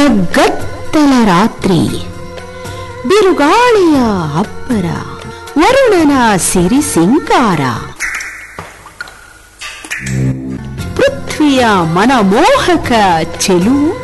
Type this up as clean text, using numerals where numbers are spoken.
ಕಗ್ಗತ್ತಲ ರಾತ್ರಿ, ಬಿರುಗಾಳಿಯ ಅಬ್ಬರ, ವರುಣನ ಸಿರಿ ಸಿಂಗಾರ, ಪೃಥ್ವಿಯ ಮನಮೋಹಕ ಚೆಲುವು,